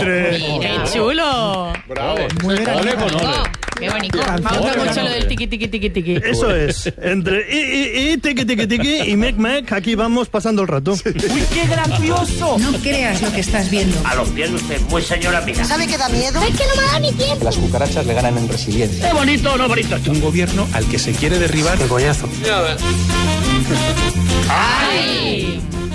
entre... ¡Qué chulo! Bravo. Muy bien. Ole con ole. ¡Qué bonito! Me gusta mucho lo del tiqui, tiqui, tiqui, tiqui. Eso es, entre y tiqui tiqui tiqui y mec mec, aquí vamos pasando el rato. ¡Uy, qué gracioso! No creas lo que estás viendo. A los pies de usted, muy señora mía. ¿Sabe que da miedo? Es que no me da ni tiempo. Las cucarachas le ganan en resiliencia. ¿Es bonito o no bonito? Un gobierno al que se quiere derribar. Qué coñazo. ¡Ay!